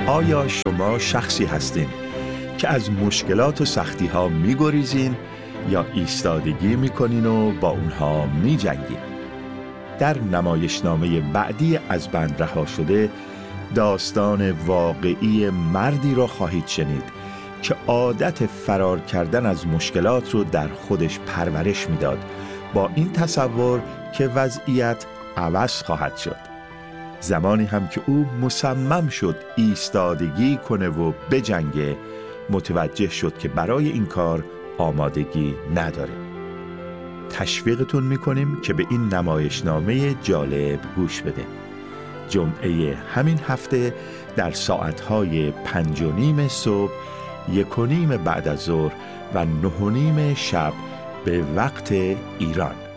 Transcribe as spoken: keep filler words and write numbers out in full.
آیا شما شخصی هستین که از مشکلات و سختی ها می گریزین یا ایستادگی می کنین و با اونها می جنگین؟ در نمایشنامه بعدی از بند رها شده داستان واقعی مردی را خواهید شنید که عادت فرار کردن از مشکلات رو در خودش پرورش میداد، با این تصور که وضعیت عوض خواهد شد. زمانی هم که او مصمم شد ایستادگی کنه و بجنگه، متوجه شد که برای این کار آمادگی نداره. تشویقتون میکنیم که به این نمایشنامه جالب گوش بده. جمعه همین هفته در ساعتهای پنج و نیم صبح، یک و نیم بعد از ظهر و نه و نیم شب به وقت ایران.